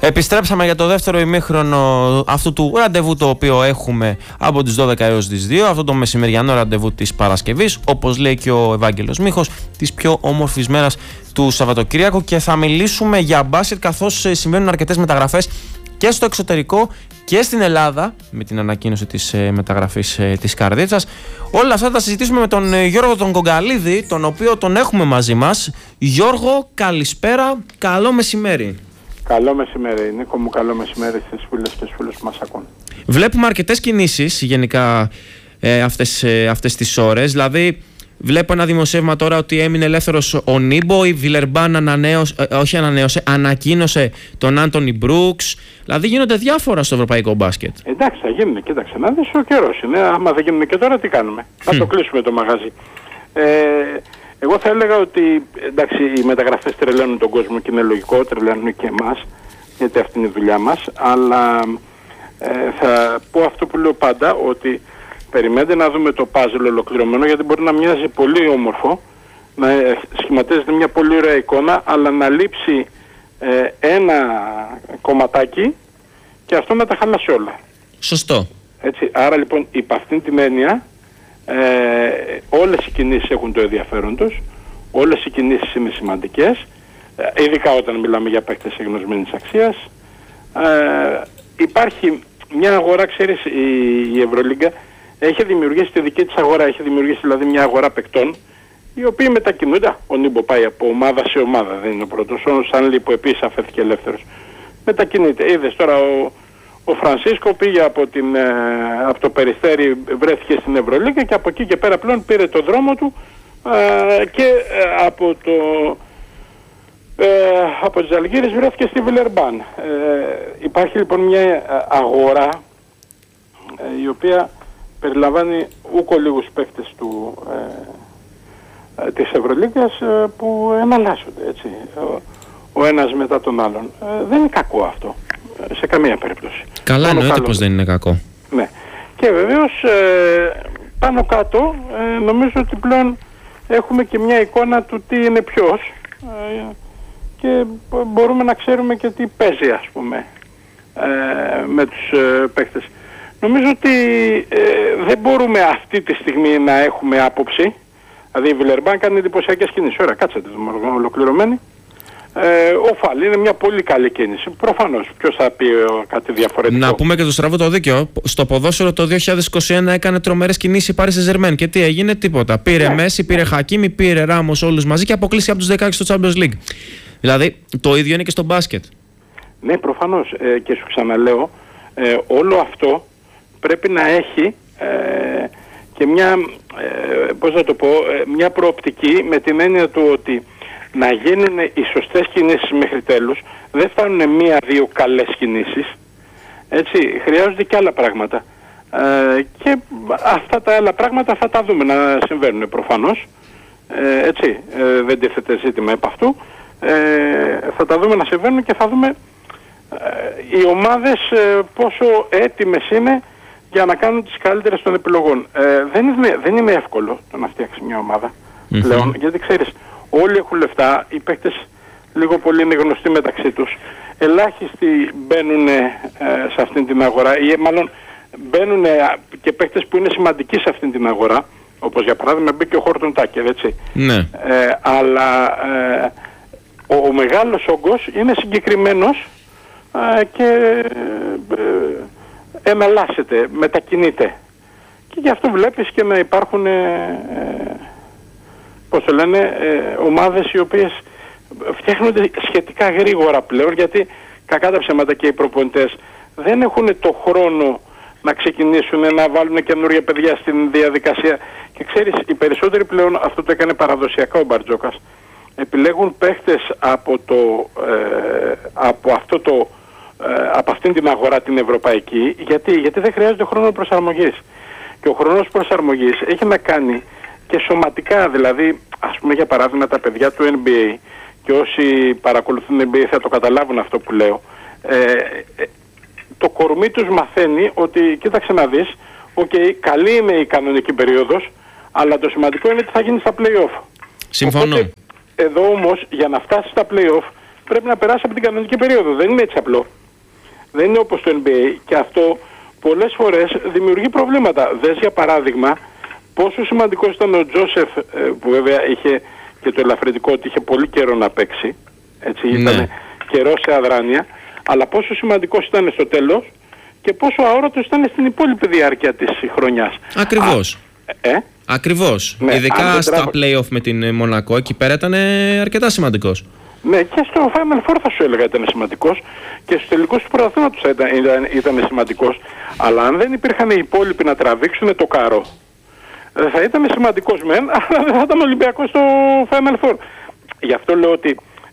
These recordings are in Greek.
Επιστρέψαμε για το δεύτερο ημίχρονο αυτού του ραντεβού το οποίο έχουμε από τις 12 έως τις 2, αυτό το μεσημεριανό ραντεβού της Παρασκευής, όπως λέει και ο Ευάγγελος Μίχος, της πιο όμορφης μέρας του Σαββατοκύριακου, και θα μιλήσουμε για μπάσκετ καθώς συμβαίνουν αρκετές μεταγραφές και στο εξωτερικό και στην Ελλάδα με την ανακοίνωση της μεταγραφής της Καρδίτσας. Όλα αυτά θα συζητήσουμε με τον Γιώργο τον Κογκαλίδη, τον οποίο τον έχουμε μαζί μας. Γιώργο, καλησπέρα, καλό μεσημέρι. Καλό μεσημέρι, Νίκο μου, καλό μεσημέρι στις φίλες και στους φίλους που μας ακούν. Βλέπουμε αρκετές κινήσεις γενικά αυτές τις ώρες. Δηλαδή, βλέπω ένα δημοσίευμα τώρα ότι έμεινε ελεύθερος ο Νίμπο, η Βιλερμπάν ανακοίνωσε τον Άντονι Μπρούξ. Δηλαδή, γίνονται διάφορα στο ευρωπαϊκό μπάσκετ. Εντάξει, θα γίνουν, κοίταξε να δεις, ο καιρός είναι. Άμα δεν γίνουν και τώρα, τι κάνουμε? Θα το κλείσουμε το μαγαζί. Εγώ θα έλεγα ότι εντάξει, οι μεταγραφές τρελαίνουν τον κόσμο και είναι λογικό, τρελαίνουν και εμάς, γιατί αυτή είναι η δουλειά μας, αλλά θα πω αυτό που λέω πάντα, ότι περιμένετε να δούμε το puzzle ολοκληρωμένο, γιατί μπορεί να μοιάζει πολύ όμορφο, να σχηματίζεται μια πολύ ωραία εικόνα, αλλά να λείψει ένα κομματάκι και αυτό να τα χαλάσει όλα. Σωστό. Έτσι, άρα λοιπόν υπ' αυτήν την έννοια όλες οι κινήσεις έχουν το ενδιαφέρον τους, όλες οι κινήσεις είναι σημαντικές, ειδικά όταν μιλάμε για παίκτες εγνωσμένης αξίας. Υπάρχει μια αγορά, ξέρεις, η Ευρωλίγκα έχει δημιουργήσει τη δική της αγορά, έχει δημιουργήσει δηλαδή μια αγορά παικτών, οι οποίοι μετακινούνται. Ο Νίμπο πάει από ομάδα σε ομάδα, δεν είναι ο πρώτος. Ο Σάνλι που επίσης αφέθηκε ελεύθερος, μετακινείται. Είδες τώρα ο Φρανσίσκο πήγε από το Περιστέρι, βρέθηκε στην Ευρωλίγκα και από εκεί και πέρα πλέον πήρε το δρόμο του και από τις Αλγύρες βρέθηκε στη Βιλερμπάν. Υπάρχει λοιπόν μια αγορά η οποία περιλαμβάνει ούκο λίγους παίκτες της Ευρωλίγκας που εναλλάσσονται, έτσι, ο ένας μετά τον άλλον. Δεν είναι κακό αυτό σε καμία περίπτωση. Καλά, εννοείται πως δεν είναι κακό. Ναι. Και βεβαίως πάνω κάτω νομίζω ότι πλέον έχουμε και μια εικόνα του τι είναι ποιος και μπορούμε να ξέρουμε και τι παίζει, ας πούμε, με τους παίκτες. Νομίζω ότι δεν μπορούμε αυτή τη στιγμή να έχουμε άποψη. Δηλαδή η Βιλερμπάν κάνει εντυπωσιακές κινήσεις. Ωραία, κάτσε τη δούμε ολοκληρωμένη. Ο Φαλ είναι μια πολύ καλή κίνηση. Προφανώς. Ποιος θα πει κάτι διαφορετικό? Να πούμε και το στραβό το δίκαιο. Στο ποδόσφαιρο το 2021 έκανε τρομερές κινήσεις η Paris Saint-Germain. Και τι έγινε? Τίποτα. Πήρε Μέση, πήρε Χακίμι, πήρε Ράμος, όλους μαζί και αποκλείστηκε από τους 16 στο Champions League. Δηλαδή το ίδιο είναι και στο μπάσκετ. Ναι, προφανώς. Και σου ξαναλέω, όλο αυτό πρέπει να έχει και μια, πώς να το πω, μια προοπτική, με την έννοια του ότι να γίνουν οι σωστές κινήσεις μέχρι τέλους. Δεν φτάνουν μία-δύο καλές κινήσεις. Έτσι, χρειάζονται και άλλα πράγματα. Και αυτά τα άλλα πράγματα θα τα δούμε να συμβαίνουν προφανώς. Έτσι, δεν τίθεται ζήτημα επ' αυτού. Θα τα δούμε να συμβαίνουν και θα δούμε οι ομάδες πόσο έτοιμες είναι για να κάνουν τις καλύτερες των επιλογών. Δεν είναι εύκολο το να φτιάξει μια ομάδα πλέον, γιατί ξέρεις, όλοι έχουν λεφτά, οι παίκτες λίγο πολύ είναι γνωστοί μεταξύ τους. Ελάχιστοι μπαίνουν σε αυτήν την αγορά, ή μάλλον μπαίνουν και παίκτες που είναι σημαντικοί σε αυτήν την αγορά, όπως για παράδειγμα μπήκε ο Χόρτον Τάκερ, έτσι. Ναι. Αλλά ο μεγάλος όγκος είναι συγκεκριμένος και εναλλάσσεται, μετακινείται. Και γι' αυτό βλέπεις και να υπάρχουν πώς το λένε, ομάδες οι οποίες φτιάχνονται σχετικά γρήγορα πλέον, γιατί κακά τα ψέματα και οι προπονητές δεν έχουν το χρόνο να ξεκινήσουν να βάλουν καινούργια παιδιά στην διαδικασία. Και ξέρεις, οι περισσότεροι πλέον, αυτό το έκανε παραδοσιακά ο Μπαρτζόκας, επιλέγουν παίχτες από αυτήν την αγορά την ευρωπαϊκή. Γιατί δεν χρειάζεται χρόνο προσαρμογής. Και ο χρόνος προσαρμογής έχει να κάνει και σωματικά, δηλαδή, ας πούμε για παράδειγμα τα παιδιά του NBA, και όσοι παρακολουθούν NBA θα το καταλάβουν αυτό που λέω, το κορμί τους μαθαίνει ότι, κοίταξε να δεις, καλή είναι η κανονική περίοδος, αλλά το σημαντικό είναι τι θα γίνει στα play-off. Συμφωνώ. Οπότε, εδώ όμως, για να φτάσει στα play-off, πρέπει να περάσει από την κανονική περίοδο. Δεν είναι έτσι απλό. Δεν είναι όπως το NBA και αυτό πολλές φορές δημιουργεί προβλήματα. Δες για παράδειγμα πόσο σημαντικός ήταν ο Τζόσεφ, που βέβαια είχε και το ελαφρυντικό ότι είχε πολύ καιρό να παίξει. Έτσι, ήταν καιρό σε αδράνεια, αλλά πόσο σημαντικός ήταν στο τέλος και πόσο αόρατος ήταν στην υπόλοιπη διάρκεια της χρονιάς. Ακριβώς. Ακριβώς. Ναι, ειδικά στα play-off με την Μονακό, εκεί πέρα ήταν αρκετά σημαντικός. Ναι, και στο Final Four θα σου έλεγα ήταν σημαντικός και στους τελικούς του πρωταθλήματος ήταν σημαντικός. Αλλά αν δεν υπήρχαν οι υπόλοιποι να τραβήξουν το κάρο, θα ήταν σημαντικός μεν, αλλά δεν θα ήταν Ολυμπιακός στο Final Four. Γι' αυτό λέω ότι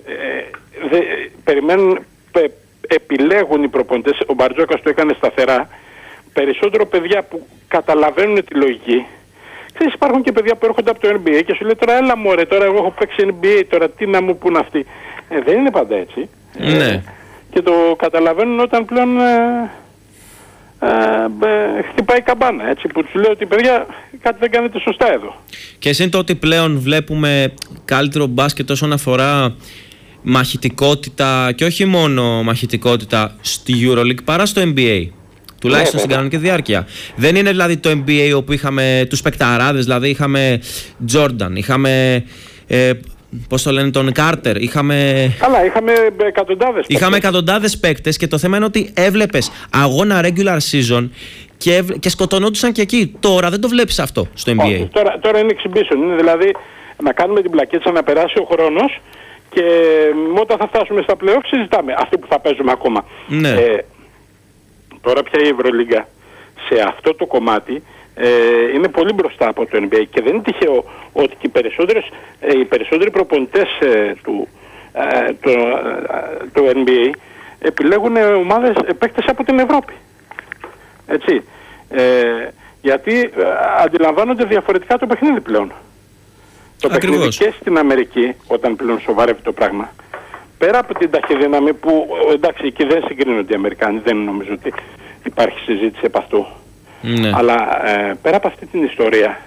επιλέγουν οι προπονητές, ο Μπαρτζόκας το έκανε σταθερά, περισσότερο παιδιά που καταλαβαίνουν τη λογική. Ξέρεις, υπάρχουν και παιδιά που έρχονται από το NBA και σου λέει τώρα έλα μωρέ, τώρα εγώ έχω παίξει NBA, τώρα τι να μου πουν αυτοί. Δεν είναι πάντα έτσι. Ναι. Και το καταλαβαίνουν όταν πλέον χτυπάει καμπάνα, έτσι, που τους λέω ότι παιδιά κάτι δεν κάνετε σωστά εδώ. Και εσύ είναι το ότι πλέον βλέπουμε καλύτερο μπάσκετ όσον αφορά μαχητικότητα και όχι μόνο μαχητικότητα στη EuroLeague παρά στο NBA. Τουλάχιστον στην κανονική διάρκεια. Δεν είναι δηλαδή το NBA όπου είχαμε τους παικταράδες, δηλαδή είχαμε Jordan, είχαμε πώς το λένε, τον Carter, Καλά, είχαμε εκατοντάδες. Είχαμε εκατοντάδες παίκτες και το θέμα είναι ότι έβλεπες αγώνα regular season και σκοτωνόντουσαν και εκεί. Τώρα δεν το βλέπεις αυτό στο NBA. Όχι, τώρα είναι exhibition. Είναι δηλαδή να κάνουμε την πλακίτσα, να περάσει ο χρόνος και όταν θα φτάσουμε στα playoff συζητάμε αυτοί που θα παίζουμε ακόμα. Ναι. Τώρα πια η Ευρωλίγκα σε αυτό το κομμάτι είναι πολύ μπροστά από το NBA και δεν είναι τυχαίο ότι και οι περισσότεροι προπονητές του NBA επιλέγουν ομάδες παίκτες από την Ευρώπη. Έτσι. Γιατί αντιλαμβάνονται διαφορετικά το παιχνίδι πλέον. Το παιχνίδι και στην Αμερική, όταν πλέον σοβαρεύει το πράγμα, πέρα από την ταχυδύναμη που εντάξει εκεί δεν συγκρίνονται οι Αμερικάνοι, δεν νομίζω ότι υπάρχει συζήτηση επ' αυτού. Ναι. Αλλά πέρα από αυτή την ιστορία,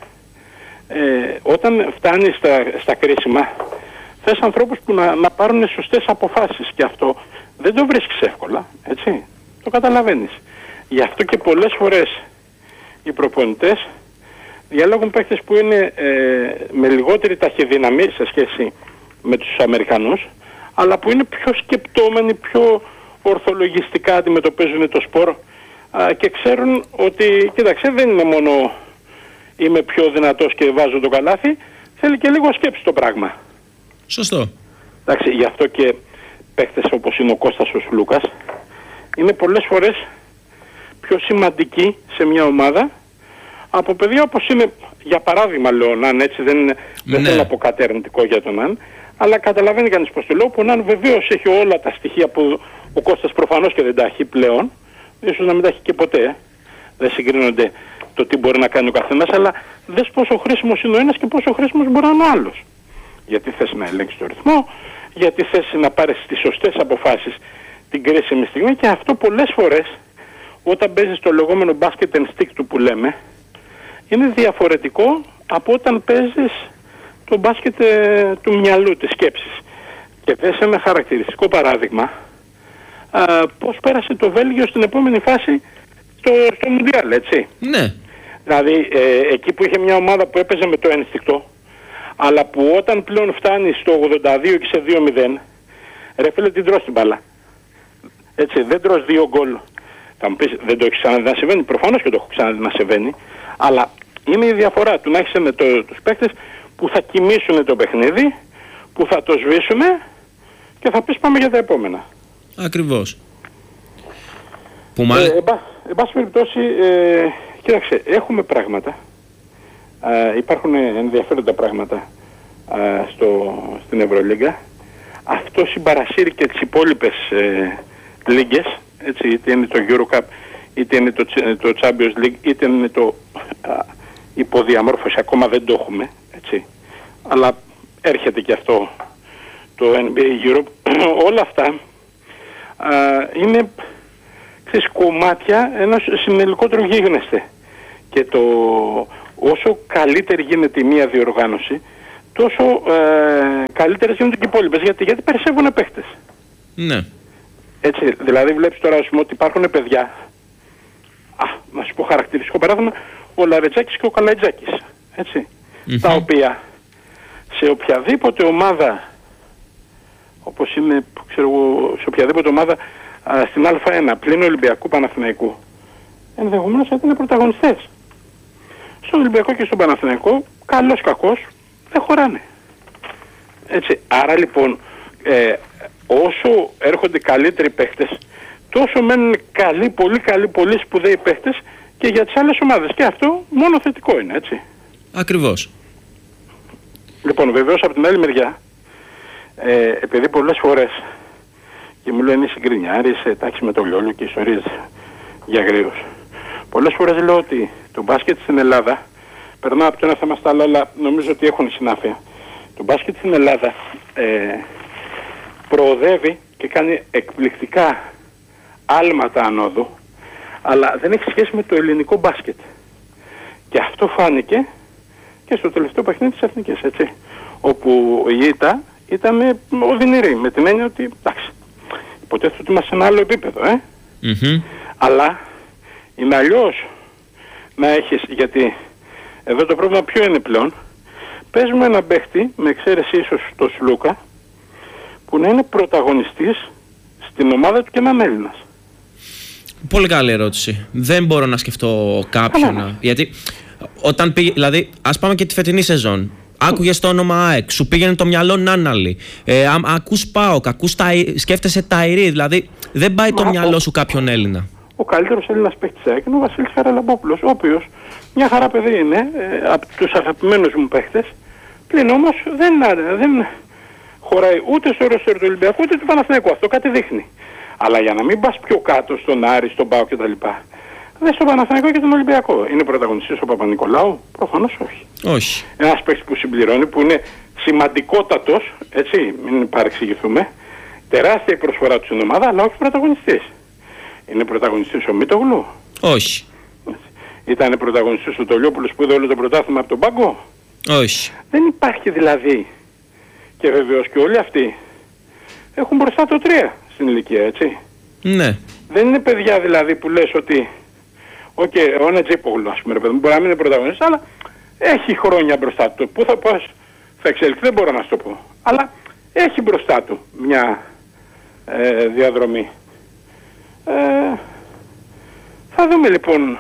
όταν φτάνει στα κρίσιμα, θες ανθρώπους που να πάρουν σωστές αποφάσεις και αυτό δεν το βρίσκεις εύκολα, έτσι, το καταλαβαίνεις. Γι' αυτό και πολλές φορές οι προπονητές διαλέγουν παίκτες που είναι με λιγότερη ταχυδύναμη σε σχέση με τους Αμερικανούς, αλλά που είναι πιο σκεπτόμενοι, πιο ορθολογιστικά αντιμετωπίζουν το σπορ και ξέρουν ότι, κοίταξε, δεν είναι μόνο είμαι πιο δυνατός και βάζω το καλάθι, θέλει και λίγο σκέψη το πράγμα. Σωστό. Εντάξει, γι' αυτό και παίκτες όπως είναι ο Κώστας ο Σλούκας είναι πολλές φορές πιο σημαντικοί σε μια ομάδα από παιδιά όπως είναι, για παράδειγμα λέω, Ναν, έτσι δεν θέλω να πω κάτι αρνητικό για τον Ναν, αλλά καταλαβαίνει κανείς πως το λέω, που ο Ναν βεβαίως έχει όλα τα στοιχεία που ο Κώστας προφανώς και δεν τα έχει πλέον, ίσως να μην τα έχει και ποτέ, δεν συγκρίνονται το τι μπορεί να κάνει ο καθένας, αλλά δες πόσο χρήσιμος είναι ο ένας και πόσο χρήσιμος μπορεί να είναι ο άλλος. Γιατί θες να ελέγξεις το ρυθμό, γιατί θες να πάρεις τις σωστές αποφάσεις την κρίσιμη στιγμή και αυτό πολλές φορές όταν παίζεις το λεγόμενο basket and stick του που λέμε είναι διαφορετικό από όταν παίζεις το μπάσκετ του μυαλού, της σκέψης. Και θες ένα χαρακτηριστικό παράδειγμα πώς πέρασε το Βέλγιο στην επόμενη φάση στο Μουντιάλ, έτσι. Ναι. Δηλαδή εκεί που είχε μια ομάδα που έπαιζε με το ένστικτο, αλλά που όταν πλέον φτάνει στο 82 και σε 2-0, ρε φίλε την τρως την μπάλα. Έτσι, δεν τρως 2 γκολ. Θα μου πεις, δεν το έχεις ξαναδεί να συμβαίνει, προφανώς και το έχω ξαναδεί να συμβαίνει, αλλά είναι η διαφορά του να έχεις με τους παίκτες που θα κοιμήσουν το παιχνίδι, που θα το σβήσουν και θα πεις πάμε για τα επόμενα. Ακριβώς. Εν πάση περιπτώσει, κοίταξε, έχουμε πράγματα, υπάρχουν ενδιαφέροντα πράγματα στην Ευρωλίγκα. Αυτό συμπαρασύρει και τις υπόλοιπες λίγκες, έτσι, είτε είναι το EuroCup, είτε είναι το Champions League, είτε είναι το υποδιαμόρφωση, ακόμα δεν το έχουμε, έτσι. Αλλά έρχεται και αυτό το NBA Europe. Όλα αυτά είναι κομμάτια ενός συνολικότερου γίγνεσθε. Και όσο καλύτερη γίνεται η μία διοργάνωση, τόσο καλύτερες γίνονται και οι υπόλοιπες. Γιατί περισσεύουν παίχτες. Ναι. Έτσι, δηλαδή βλέπεις τώρα ας πούμε, ότι υπάρχουν παιδιά, να σου πω χαρακτηριστικό παράδειγμα, ο Λαρετζάκης και ο Καλαϊτζάκης, έτσι, τα οποία σε οποιαδήποτε ομάδα, όπως είναι, ξέρω εγώ, σε οποιαδήποτε ομάδα στην Α1 πλην Ολυμπιακού Παναθηναϊκού, ενδεχομένως θα είναι πρωταγωνιστές. Στον Ολυμπιακό και στον Παναθηναϊκό, καλός κακός, δεν χωράνε. Έτσι, άρα λοιπόν, όσο έρχονται καλύτεροι παίχτες, τόσο μένουν καλοί, πολύ καλοί, πολύ σπουδαίοι παίχτες και για τις άλλες ομάδες. Και αυτό μόνο θετικό είναι, έτσι. Ακριβώς. Λοιπόν, βεβαίως από την άλλη μεριά, επειδή πολλές φορές και μου λένε συγκρινιάρης, εντάξει με το λιόλιο και ιστορίες για αγρίους. Πολλές φορές λέω ότι το μπάσκετ στην Ελλάδα, περνάω από το ένα θέμα στα άλλα, αλλά νομίζω ότι έχουν συνάφεια. Το μπάσκετ στην Ελλάδα προοδεύει και κάνει εκπληκτικά άλματα ανόδου, αλλά δεν έχει σχέση με το ελληνικό μπάσκετ. Και αυτό φάνηκε και στο τελευταίο παιχνίδι της Εθνικής, έτσι. Όπου η ήττα ήταν οδυνηρή, με την έννοια ότι, εντάξει, υποτίθεται ότι είμαστε σε ένα άλλο επίπεδο, Αλλά είναι αλλιώς να έχεις, γιατί εδώ το πρόβλημα ποιο είναι πλέον, παίζουμε έναν παίχτη, με εξαίρεση ίσως το Σλούκα, που να είναι πρωταγωνιστής στην ομάδα του και να είναι Έλληνας. Πολύ καλή ερώτηση. Δεν μπορώ να σκεφτώ κάποιον. Γιατί όταν πήγε, δηλαδή, ας πάμε και τη φετινή σεζόν. Άκουγες το όνομα ΑΕΚ, σου πήγαινε το μυαλό Νάναλη. Ακούς ΠΑΟΚ, σκέφτεσαι Ταϊρή, δηλαδή δεν πάει το μυαλό σου κάποιον Έλληνα. Ο καλύτερος Έλληνας παίκτης ΑΕΚ είναι ο Βασίλης Χαραλαμπόπουλος, ο οποίος μια χαρά παιδί είναι, από τους αγαπημένους μου παίκτες, πλην όμως δεν χωράει ούτε στο ρόστερ του Ολυμπιακού ούτε του Παναθηναϊκού. Αυτό κάτι δείχνει. Αλλά για να μην πας πιο κάτω στον Άρη, στον ΠΑΟΚ κτλ. Δες στον Παναθηναϊκό και τον Ολυμπιακό. Είναι πρωταγωνιστής ο Παπα-Νικολάου? Προφανώς όχι. Όχι. Ένας παίκτης που συμπληρώνει, που είναι σημαντικότατος, έτσι, μην παρεξηγηθούμε, τεράστια η προσφορά του στην ομάδα, αλλά όχι πρωταγωνιστής. Είναι πρωταγωνιστής ο Μίτογλου? Όχι. Ήταν πρωταγωνιστής ο Τολιόπουλος που είδε όλο το πρωτάθλημα από τον πάγκο? Όχι. Δεν υπάρχει δηλαδή. Και βεβαίως και όλοι αυτοί έχουν μπροστά το 3 στην ηλικία, έτσι. Ναι. Δεν είναι παιδιά δηλαδή που λες ότι ο Νετζίπογλου, ας πούμε, μπορεί να μην είναι πρωταγωνιστής, αλλά έχει χρόνια μπροστά του. Πού θα εξελιχθεί, δεν μπορώ να σου το πω. Αλλά έχει μπροστά του μια διαδρομή. Θα δούμε λοιπόν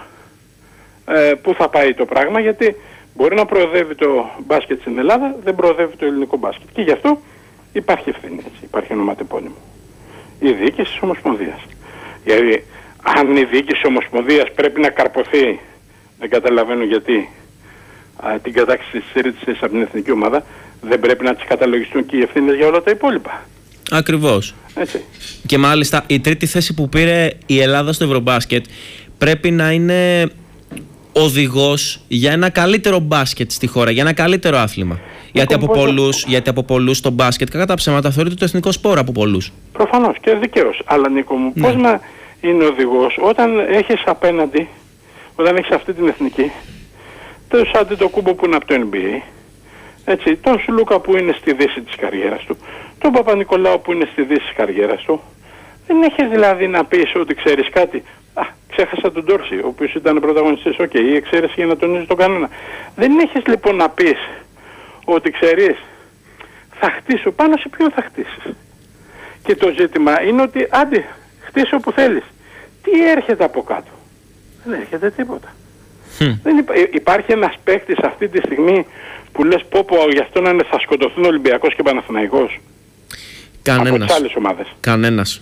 πού θα πάει το πράγμα, γιατί μπορεί να προοδεύει το μπάσκετ στην Ελλάδα, δεν προοδεύει το ελληνικό μπάσκετ. Και γι' αυτό υπάρχει ευθύνη, έτσι, υπάρχει ονοματεπώνυμο. Η διοίκηση της Ομοσπονδίας. Γιατί αν η διοίκηση της Ομοσπονδίας πρέπει να καρποθεί, δεν καταλαβαίνω γιατί, την κατάξυση της στήριξης από την εθνική ομάδα, δεν πρέπει να τις καταλογιστούν και οι ευθύνες για όλα τα υπόλοιπα. Ακριβώς. Έτσι. Και μάλιστα η τρίτη θέση που πήρε η Ελλάδα στο Ευρωμπάσκετ πρέπει να είναι οδηγός για ένα καλύτερο μπάσκετ στη χώρα, για ένα καλύτερο άθλημα. Γιατί από πολλούς το μπάσκετ, κατά τα ψέματα, θεωρείται το εθνικό σπόρο από πολλούς. Προφανώς και δικαίως. Αλλά Νίκο μου, πώς να είναι οδηγός όταν έχεις απέναντι, όταν έχεις αυτή την εθνική, τον Αντετοκούμπο που είναι από το NBA, έτσι, τον Σλούκα που είναι στη δύση της καριέρας του, τον Παπα-Νικολάου που είναι στη δύση της καριέρας του. Δεν έχεις δηλαδή να πεις ότι ξέρεις κάτι. Ξέχασα τον Ντόρση, ο οποίος ήταν πρωταγωνιστής, η εξαίρεση για να τονίζει τον κανόνα. Δεν έχεις λοιπόν να πεις ότι ξέρεις, θα χτίσω, πάνω σε ποιον θα χτίσεις. Και το ζήτημα είναι ότι άντε, χτίσω όπου θέλεις. Τι έρχεται από κάτω? Δεν έρχεται τίποτα. Δεν υπάρχει ένας παίκτης αυτή τη στιγμή που λες πω γι' αυτό να είναι, θα σκοτωθούν Ολυμπιακός και Παναθηναϊκός? Κανένας. Από τις άλλες ομάδες. Κανένας.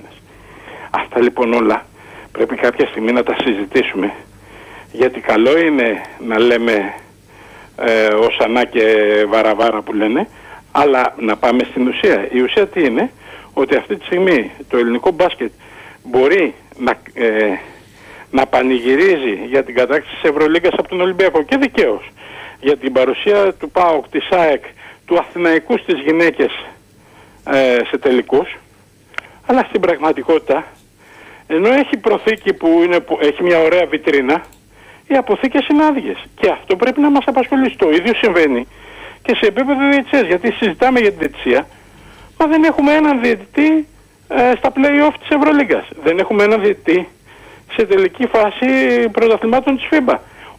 Αυτά λοιπόν όλα πρέπει κάποια στιγμή να τα συζητήσουμε, γιατί καλό είναι να λέμε οσανά και βαραβάρα που λένε, αλλά να πάμε στην ουσία. Η ουσία τι είναι? Ότι αυτή τη στιγμή το ελληνικό μπάσκετ μπορεί να πανηγυρίζει για την κατάκτηση της Ευρωλίγκας από τον Ολυμπιακό, και δικαίως, για την παρουσία του ΠΑΟΚ, της ΑΕΚ, του Αθηναϊκού στις γυναίκες σε τελικούς, αλλά στην πραγματικότητα, ενώ έχει προθήκη που έχει μια ωραία βιτρίνα, οι αποθήκες είναι άδειες. Και αυτό πρέπει να μας απασχολήσει. Το ίδιο συμβαίνει και σε επίπεδο διαιτησίας, γιατί συζητάμε για την διαιτησία, μα δεν έχουμε έναν διαιτητή στα play-off της Ευρωλίγκας. Δεν έχουμε έναν διαιτητή σε τελική φάση πρωταθλημάτων της FIBA.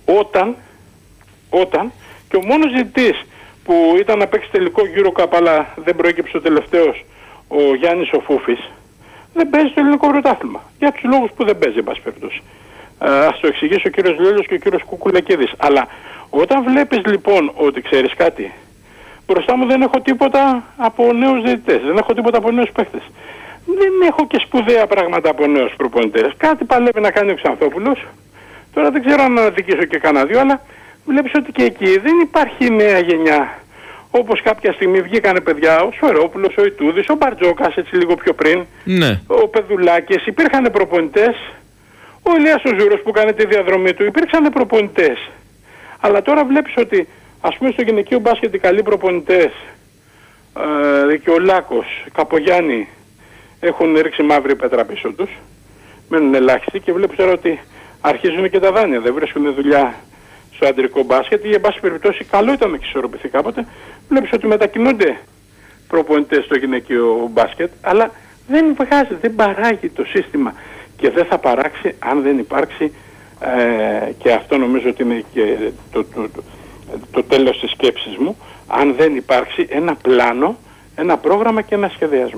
Όταν και ο μόνος διαιτητής που ήταν να παίξει τελικό EuroCup αλλά δεν προέκυψε ο τελευταίος, ο Γιάννης ο Φούφης, δεν παίζει στο ελληνικό πρωτάθλημα. Για τους λόγους που δεν παίζει, εν πάση περιπτώσει. Ας το εξηγήσει ο κύριος Λέλος και ο κύριος Κουκουλακίδης. Αλλά όταν βλέπεις λοιπόν ότι ξέρεις κάτι, μπροστά μου δεν έχω τίποτα από νέους διαιτητές, δεν έχω τίποτα από νέους παίχτες. Δεν έχω και σπουδαία πράγματα από νέους προπονητές. Κάτι παλεύει να κάνει ο Ξανθόπουλος. Τώρα δεν ξέρω αν αδικήσω και κανένα δύο, αλλά βλέπεις ότι και εκεί δεν υπάρχει νέα γενιά. Όπως κάποια στιγμή βγήκανε παιδιά, ο Σφερόπουλος, ο Ιτούδης, ο Μπαρτζόκας έτσι λίγο πιο πριν, Ναι. ο Πεδουλάκης, υπήρχαν προπονητές, ο Ηλίας ο Ζούρος που κάνει τη διαδρομή του, υπήρξαν προπονητές. Αλλά τώρα βλέπεις ότι ας πούμε στο γυναικείο μπάσκετ οι καλοί προπονητές, και ο Λάκος, Καπογιάννη, έχουν ρίξει μαύρη πέτρα πίσω τους, μένουν ελάχιστοι και βλέπεις τώρα ότι αρχίζουν και τα δάνεια, δεν βρίσκουν δουλειά στο αντρικό μπάσκετ ή εν πάση περιπτώσει καλό ήταν να εξισορροπηθεί κάποτε. Βλέπεις ότι μετακινούνται προπονητές στο γυναικείο μπάσκετ, αλλά δεν βγάζει, δεν παράγει το σύστημα και δεν θα παράξει αν δεν υπάρξει και αυτό νομίζω ότι είναι και το τέλος της σκέψης μου, αν δεν υπάρξει ένα πλάνο, ένα πρόγραμμα και ένα σχεδιασμό.